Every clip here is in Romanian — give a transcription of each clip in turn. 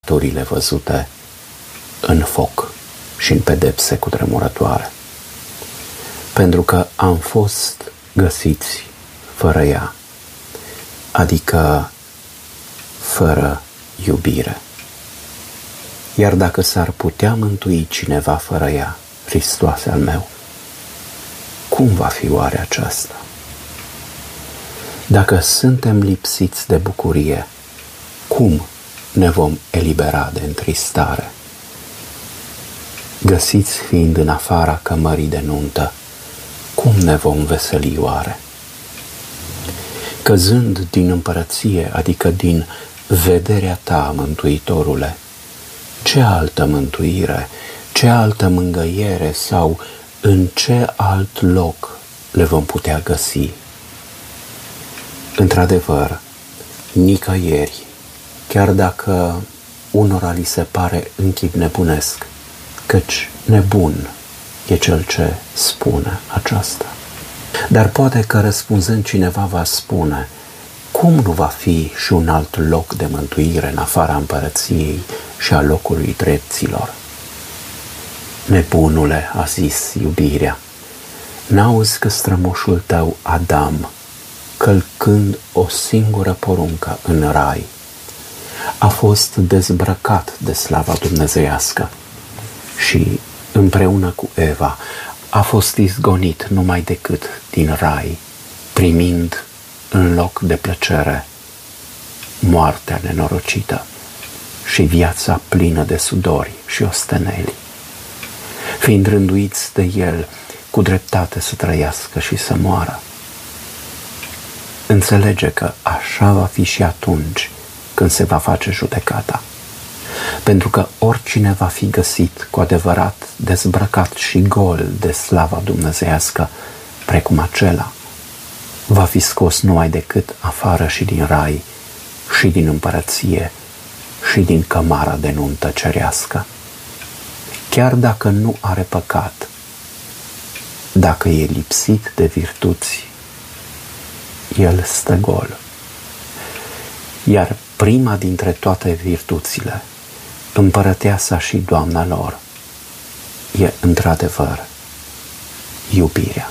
turile văzute în foc și în pedepse cutremurătoare. Pentru că am fost găsiți fără ea, adică fără iubire. Iar dacă s-ar putea mântui cineva fără ea, Hristoase al meu, cum va fi oare aceasta? Dacă suntem lipsiți de bucurie, cum ne vom elibera de întristare? Găsiți fiind în afara cămării de nuntă, cum ne vom veseli oare? Căzând din împărăție, adică din vederea ta, Mântuitorule, ce altă mântuire, ce altă mângâiere sau în ce alt loc le vom putea găsi? Într-adevăr, nicăieri, chiar dacă unora li se pare în chip nebunesc, căci nebun e cel ce spune aceasta. Dar poate că răspunzând cineva va spune, cum nu va fi și un alt loc de mântuire în afara împărăției și a locului drepților? Nebunule, a zis iubirea, n-auzi că strămoșul tău Adam, călcând o singură poruncă în rai, a fost dezbrăcat de slava dumnezeiască și împreună cu Eva a fost izgonit numai decât din rai, primind în loc de plăcere moartea nenorocită și viața plină de sudori și osteneli, fiind rânduiți de el cu dreptate să trăiască și să moară. Înțelege că așa va fi și atunci când se va face judecata, pentru că oricine va fi găsit cu adevărat dezbrăcat și gol de slava dumnezeiască, precum acela, va fi scos numai decât afară și din rai, și din împărăție, și din cămara de nuntă cerească. Chiar dacă nu are păcat, dacă e lipsit de virtuți, el stă gol. Iar prima dintre toate virtuțile, împărăteasa și doamna lor, e într-adevăr iubirea.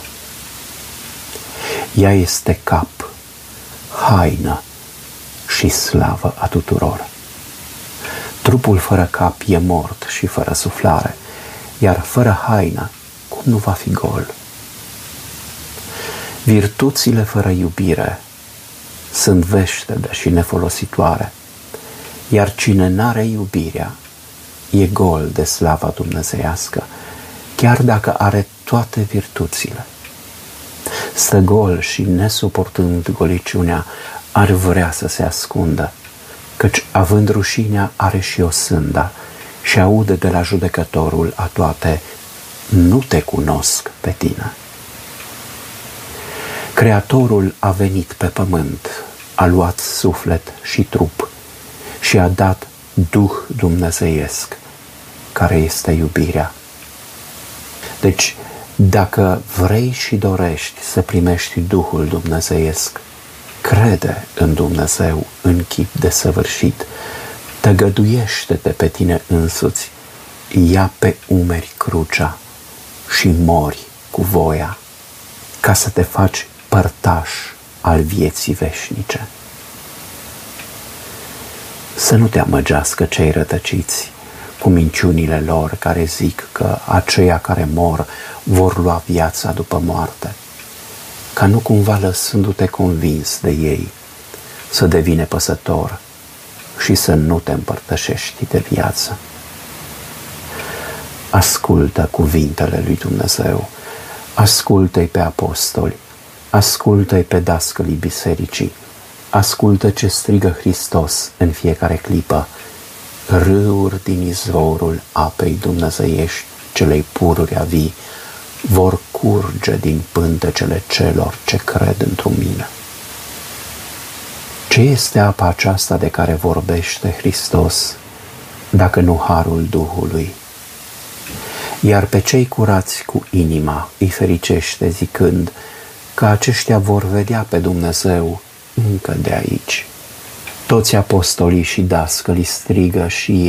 Ea este cap, haină și slavă a tuturor. Trupul fără cap e mort și fără suflare, iar fără haină, cum nu va fi gol? Virtuțile fără iubire sunt veștede și nefolositoare, iar cine n-are iubirea e gol de slava dumnezeiască, chiar dacă are toate virtuțile. Stă gol și, nesuportând goliciunea, ar vrea să se ascundă, căci având rușinea are și o sânda și aude de la judecătorul a toate, nu te cunosc pe tine. Creatorul a venit pe pământ, a luat suflet și trup și a dat Duh dumnezeiesc, care este iubirea. Deci, dacă vrei și dorești să primești Duhul dumnezeiesc, crede în Dumnezeu în chip desăvârșit, tăgăduiește-te pe tine însuți, ia pe umeri crucea și mori cu voia, ca să te faci părtaș al vieții veșnice. Să nu te amăgească cei rătăciți cu minciunile lor care zic că aceia care mor vor lua viața după moarte, ca nu cumva lăsându-te convins de ei să devii nepăsător și să nu te împărtășești de viață. Ascultă cuvintele lui Dumnezeu, ascultă-i pe apostoli, ascultă-i pe dascălii bisericii, ascultă ce strigă Hristos în fiecare clipă, râuri din izvorul apei dumnezeiești celei pururea vii vor curge din pântecele celor ce cred într-un mine. Ce este apa aceasta de care vorbește Hristos, dacă nu harul Duhului? Iar pe cei curați cu inima îi fericește zicând că aceștia vor vedea pe Dumnezeu încă de aici. Toți apostolii și dascălii strigă și